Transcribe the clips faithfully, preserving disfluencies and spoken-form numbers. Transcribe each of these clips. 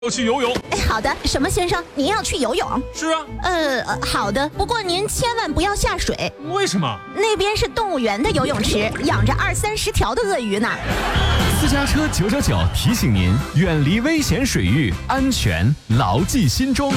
要去游泳。 好的，什么先生，您要去游泳？ 是啊。 呃，好的，不过您千万不要下水。 为什么？ 那边是动物园的游泳池，养着二三十条的鳄鱼呢。 私家车九九九提醒您，远离危险水域，安全牢记心中。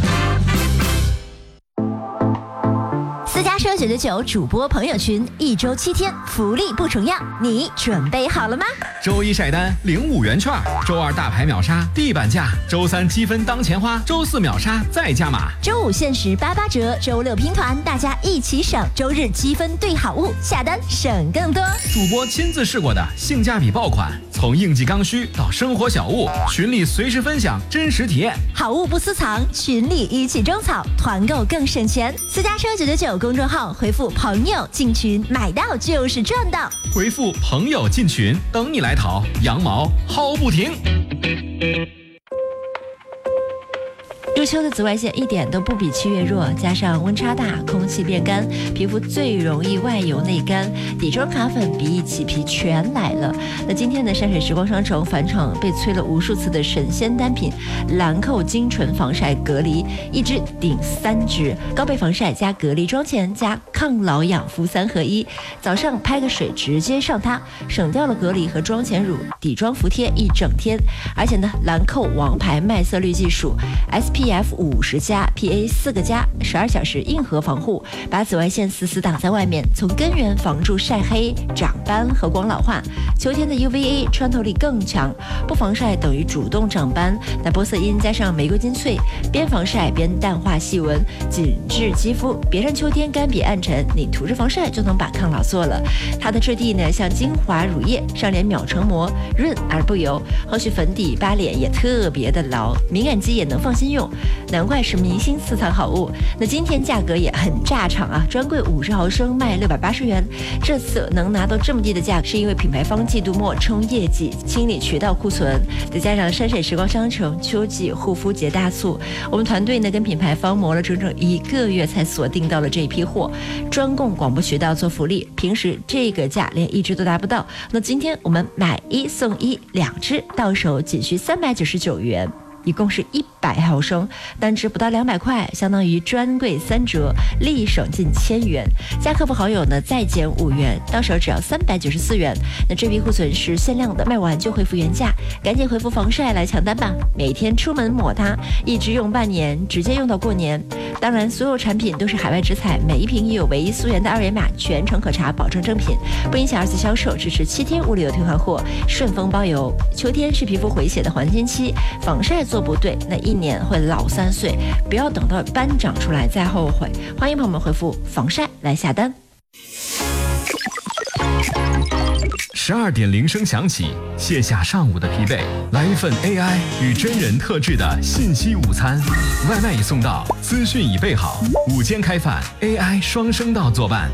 私家车九九九主播朋友群，一周七天，福利不重样，你准备好了吗？ 周一晒单领五元券，周二大牌秒杀地板价，周三积分当钱花，周四秒杀再加码， 周五限时八八折，周六拼团，大家一起省，周日积分兑好物，下单省更多。 主播亲自试过的性价比爆款，从应季刚需到生活小物，群里随时分享真实体验， 好物不私藏，群里一起种草，团购更省钱。私家车九九九公众号回复朋友进群，买到就是赚到。 回复朋友进群，等你来淘，羊毛薅不停。 入秋的紫外线一点都不比七月弱，加上温差大，空气变干，皮肤最容易外油内干，底妆卡粉鼻翼起皮全来了。那今天的山水时光商城返场被催了无数次的神仙单品兰蔻精纯防晒隔离，一支顶三支，高倍防晒加隔离妆前加抗老养肤三合一，早上拍个水直接上它，省掉了隔离和妆前乳，底妆服帖一整天。而且呢，兰蔻王牌麦色滤技术 S P F 五十加 P A 四个加，十二小时硬核防护，把紫外线死死挡在外面，从根源防住晒黑、长斑和光老化。秋天的 U V A 穿透力更强，不防晒等于主动长斑。那玻色因加上玫瑰金萃，边防晒边淡化细纹，紧致肌肤，别让秋天干瘪暗沉，你涂着防晒就能把抗老做了。它的质地呢像精华乳液，上脸秒成膜，润而不油，后续粉底扒脸也特别的牢，敏感肌也能放心用。难怪是明星私藏好物。那今天价格也很炸场啊，专柜五十毫升卖六百八十元，这次能拿到这么低的价格，是因为品牌方季度末冲业绩，清理渠道库存，再加上山水时光商城秋季护肤节大促，我们团队呢跟品牌方磨了整整一个月才锁定到了这一批货，专供广播渠道做福利，平时这个价连一支都达不到。那今天我们买一送一，两支到手仅需三百九十九元。一共是一百毫升，单支不到两百块，相当于专柜三折，立省近千元。加客服好友呢再减五元，到手只要三百九十四元。那这批库存是限量的，卖完就恢复原价，赶紧回复防晒来抢单吧！每天出门抹它，一直用半年，直接用到过年。当然，所有产品都是海外直采，每一瓶也有唯一溯源的二维码，全程可查，保证正品，不影响二次销售，支持七天物流退换货，顺丰包邮。秋天是皮肤回血的黄金期，防晒做不对，那一年会老三岁，不要等到斑长出来再后悔。欢迎朋友们回复防晒来下单。 十二点铃声响起，卸下上午的疲惫，来一份 A I 与真人特制的信息午餐，外卖已送到，资讯已备好，午间开饭 A I 双声道作伴。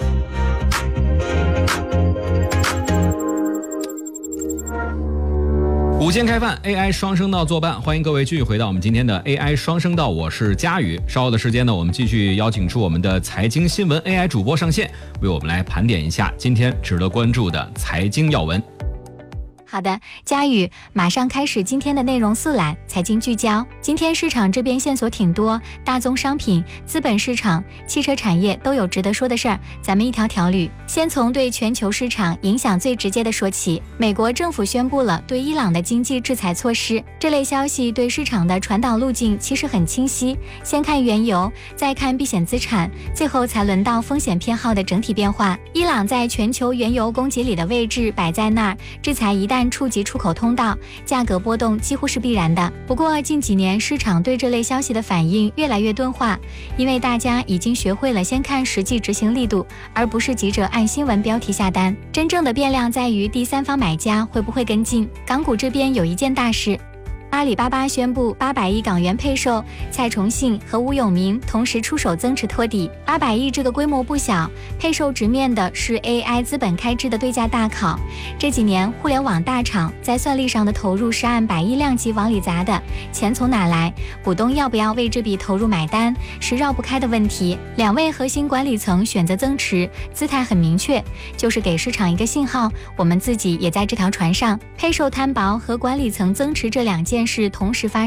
午间开饭 A I 双声道作伴，欢迎各位继续回到我们今天的 A I 双声道，我是佳宇。稍后的时间呢，我们继续邀请出我们的财经新闻 A I 主播上线，为我们来盘点一下今天值得关注的财经要闻。 好的，佳宇，马上开始今天的内容四览，财经聚焦。今天市场这边线索挺多，大宗商品、资本市场、汽车产业都有值得说的事儿，咱们一条条捋。先从对全球市场影响最直接的说起，美国政府宣布了对伊朗的经济制裁措施，这类消息对市场的传导路径其实很清晰。先看原油，再看避险资产，最后才轮到风险偏好的整体变化。伊朗在全球原油供给里的位置摆在那儿，制裁一旦触及出口通道，价格波动几乎是必然的。不过近几年市场对这类消息的反应越来越钝化，因为大家已经学会了先看实际执行力度，而不是急着按新闻标题下单。真正的变量在于第三方买家会不会跟进。港股这边有一件大事，阿里巴巴宣布八百亿港元配售蔡崇信和吴永明同时出手增持托底。八百亿这个规模不小，配售直面的是 A I 资本开支的对价大考。这几年互联网大厂在算力上的投入是按百亿量级往里砸的，钱从哪来？股东要不要为这笔投入买单，是绕不开的问题。两位核心管理层选择增持，姿态很明确，就是给市场一个信号，我们自己也在这条船上。配售摊薄和管理层增持这两件是同时发